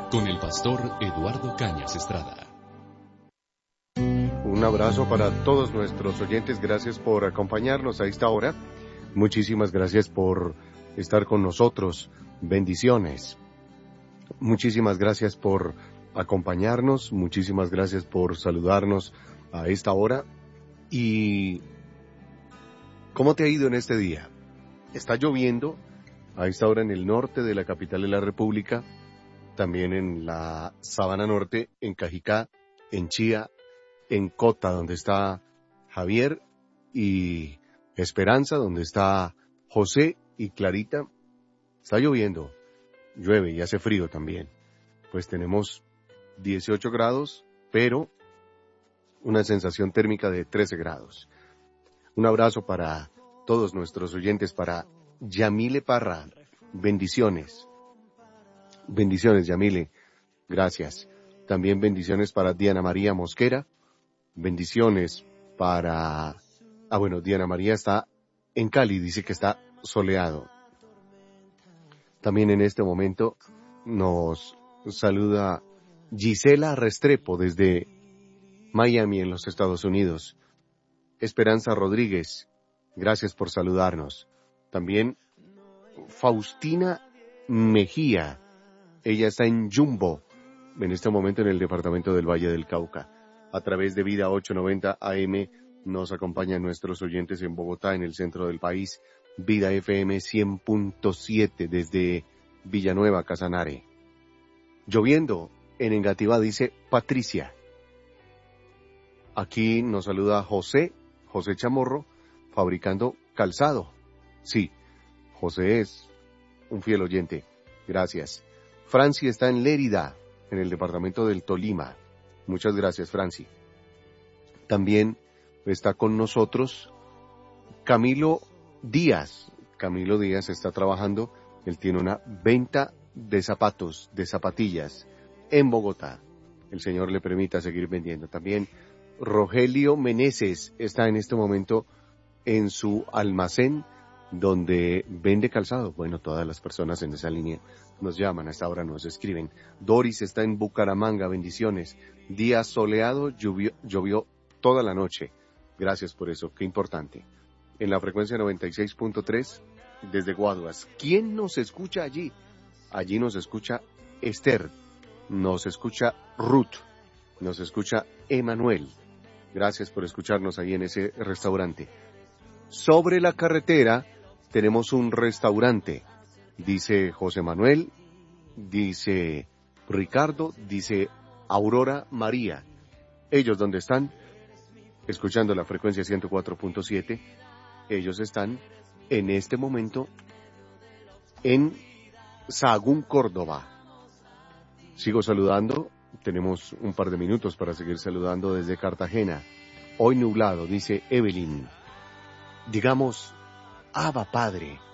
con el pastor Eduardo Cañas Estrada. Un abrazo para todos nuestros oyentes. Gracias por acompañarnos a esta hora. Muchísimas gracias por estar con nosotros. Bendiciones. Muchísimas gracias por acompañarnos. Muchísimas gracias por saludarnos a esta hora. ¿Y cómo te ha ido en este día? Está lloviendo a esta hora en el norte de la capital de la República, también en la Sabana Norte, en Cajicá, en Chía, en Cota, donde está Javier, y Esperanza, donde está José y Clarita. Está lloviendo, llueve y hace frío también. Pues tenemos 18 grados, pero una sensación térmica de 13 grados. Un abrazo para todos nuestros oyentes, para Yamile Parra. Bendiciones. Bendiciones, Yamile. Gracias. También bendiciones para Diana María Mosquera. Bendiciones para... Diana María está en Cali, dice que está soleado. También en este momento nos saluda Gisela Restrepo desde Miami, en los Estados Unidos. Esperanza Rodríguez, gracias por saludarnos. También Faustina Mejía, ella está en Jumbo, en este momento en el departamento del Valle del Cauca. A través de Vida 890 AM nos acompañan nuestros oyentes en Bogotá, en el centro del país. Vida FM 100.7 desde Villanueva, Casanare. Lloviendo en Engativá, dice Patricia. Aquí nos saluda José Chamorro, fabricando calzado. Sí, José es un fiel oyente. Gracias. Franci está en Lérida, en el departamento del Tolima. Muchas gracias, Franci. También está con nosotros Camilo Díaz. Camilo Díaz está trabajando. Él tiene una venta de zapatos, de zapatillas, en Bogotá. El Señor le permita seguir vendiendo. También Rogelio Meneses está en este momento en su almacén donde vende calzado. Bueno, todas las personas en esa línea nos llaman, a esta hora nos escriben. Doris está en Bucaramanga, bendiciones. Día soleado, llovió toda la noche. Gracias por eso, qué importante. En la frecuencia 96.3 desde Guaduas. ¿Quién nos escucha allí? Allí nos escucha Esther, nos escucha Ruth, nos escucha Emanuel. Gracias por escucharnos ahí en ese restaurante. Sobre la carretera tenemos un restaurante, dice José Manuel, dice Ricardo, dice Aurora María. Ellos, ¿dónde están? Escuchando la frecuencia 104.7. Ellos están en este momento en Sahagún, Córdoba. Sigo saludando. Tenemos un par de minutos para seguir saludando desde Cartagena. Hoy nublado, dice Evelyn. Digamos, Abba Padre,